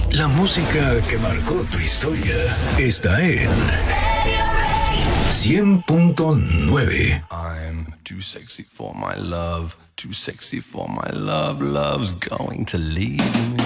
La música que marcó tu historia está en 100.9. I'm too sexy for my love, too sexy for my love, love's going to leave me.